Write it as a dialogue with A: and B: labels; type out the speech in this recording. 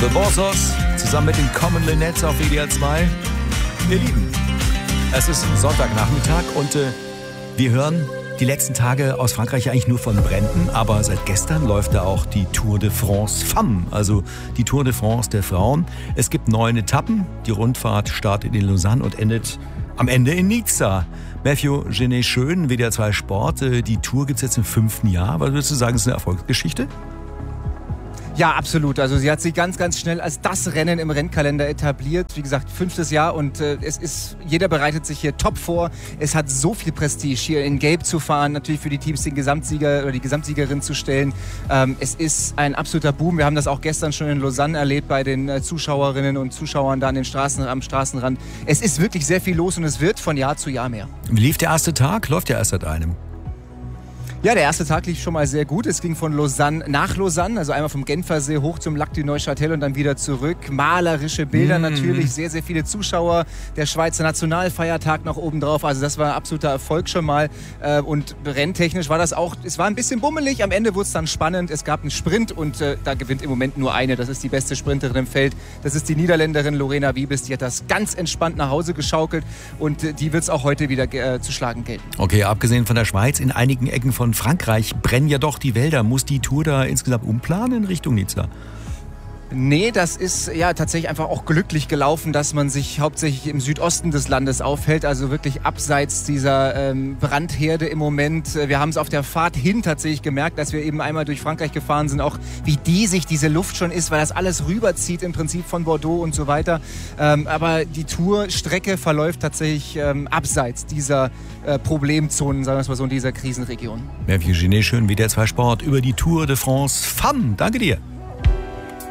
A: The Bossos zusammen mit den Common Linnets auf WDR 2. Ihr Lieben, es ist Sonntagnachmittag und wir hören die letzten Tage aus Frankreich eigentlich nur von Bränden, aber seit gestern läuft da auch die Tour de France Femmes, also die Tour de France der Frauen. Es gibt 9 Etappen, die Rundfahrt startet in Lausanne und endet am Ende in Nizza. Matthew Genet-Schön, WDR 2 Sport, die Tour gibt es jetzt im 5. Jahr. Was würdest du sagen, ist eine Erfolgsgeschichte?
B: Ja, absolut. Also sie hat sich ganz, ganz schnell als das Rennen im Rennkalender etabliert. Wie gesagt, 5. Jahr und jeder bereitet sich hier top vor. Es hat so viel Prestige, hier in Gelb zu fahren, natürlich für die Teams den Gesamtsieger oder die Gesamtsiegerin zu stellen. Es ist ein absoluter Boom. Wir haben das auch gestern schon in Lausanne erlebt bei den Zuschauerinnen und Zuschauern da am Straßenrand. Es ist wirklich sehr viel los und es wird von Jahr zu Jahr mehr.
A: Wie lief der erste Tag? Läuft ja erst seit einem.
B: Ja, der erste Tag lief schon mal sehr gut. Es ging von Lausanne nach Lausanne, also einmal vom Genfersee hoch zum Lac du Neuchâtel und dann wieder zurück. Malerische Bilder natürlich, sehr, sehr viele Zuschauer. Der Schweizer Nationalfeiertag noch oben drauf. Also das war ein absoluter Erfolg schon mal. Und renntechnisch war das auch, es war ein bisschen bummelig. Am Ende wurde es dann spannend. Es gab einen Sprint und da gewinnt im Moment nur eine. Das ist die beste Sprinterin im Feld. Das ist die Niederländerin Lorena Wiebes. Die hat das ganz entspannt nach Hause geschaukelt und die wird es auch heute wieder zu schlagen gelten.
A: Okay, abgesehen von der Schweiz, in einigen Ecken von Frankreich brennen ja doch die Wälder. Muss die Tour da insgesamt umplanen in Richtung Nizza?
B: Nee, das ist ja tatsächlich einfach auch glücklich gelaufen, dass man sich hauptsächlich im Südosten des Landes aufhält, also wirklich abseits dieser Brandherde im Moment. Wir haben es auf der Fahrt hin tatsächlich gemerkt, dass wir eben einmal durch Frankreich gefahren sind, auch wie diesig diese Luft schon ist, weil das alles rüberzieht im Prinzip von Bordeaux und so weiter. Aber die Tourstrecke verläuft tatsächlich abseits dieser Problemzonen, sagen wir es mal so, in dieser Krisenregion.
A: Matthew Genet-Schön, WDR 2 Sport über die Tour de France Femmes. Danke dir.